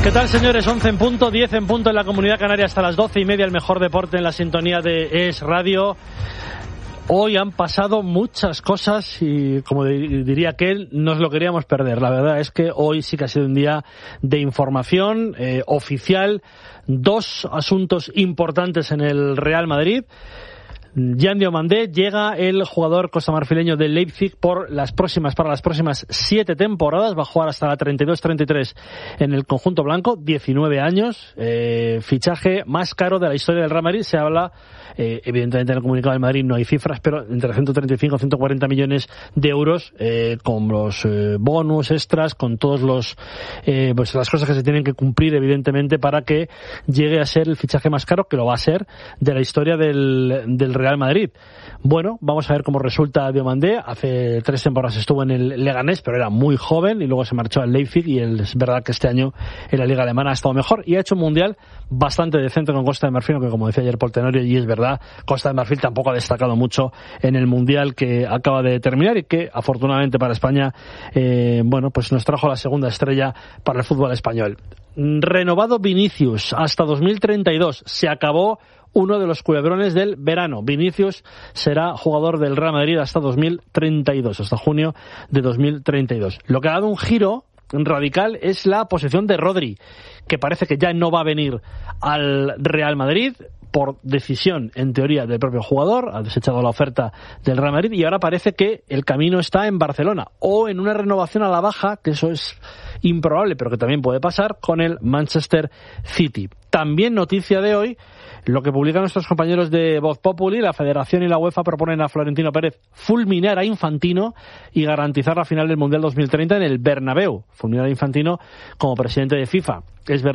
¿Qué tal, señores? 11 en punto, 10 en punto en la Comunidad Canaria, hasta las 12:30, el mejor deporte en la sintonía de Es Radio. Hoy han pasado muchas cosas y, como diría aquel, nos lo queríamos perder. La verdad es que hoy sí que ha sido un día de información oficial. Dos asuntos importantes en el Real Madrid. Jan Diomandé, llega el jugador costamarfileño del Leipzig para las próximas 7 temporadas, va a jugar hasta la 32-33 en el conjunto blanco, 19 años, fichaje más caro de la historia del Real Madrid. Se habla, evidentemente en el comunicado del Madrid no hay cifras, pero entre 135 y 140 millones de euros, con los bonus extras, con todos los pues las cosas que se tienen que cumplir, evidentemente, para que llegue a ser el fichaje más caro, que lo va a ser, de la historia del Real Madrid. Bueno, vamos a ver cómo resulta Diomandé. Hace 3 temporadas estuvo en el Leganés, pero era muy joven, y luego se marchó al Leipzig, y es verdad que este año en la Liga Alemana ha estado mejor y ha hecho un mundial bastante decente con Costa de Marfil, aunque, como decía ayer Paul Tenorio, y es verdad, Costa de Marfil tampoco ha destacado mucho en el mundial que acaba de terminar, y que afortunadamente para España bueno, pues nos trajo la segunda estrella para el fútbol español. Renovado Vinicius hasta 2032. Se acabó uno de los culebrones del verano. Vinicius será jugador del Real Madrid hasta 2032, hasta junio de 2032. Lo que ha dado un giro radical es la posición de Rodri, que parece que ya no va a venir al Real Madrid por decisión, en teoría, del propio jugador. Ha desechado la oferta del Real Madrid y ahora parece que el camino está en Barcelona, o en una renovación a la baja, que eso es improbable, pero que también puede pasar, con el Manchester City. También noticia de hoy, lo que publican nuestros compañeros de Voz Populi: la Federación y la UEFA proponen a Florentino Pérez fulminar a Infantino y garantizar la final del Mundial 2030 en el Bernabéu. Fulminar a Infantino como presidente de FIFA. Es verdad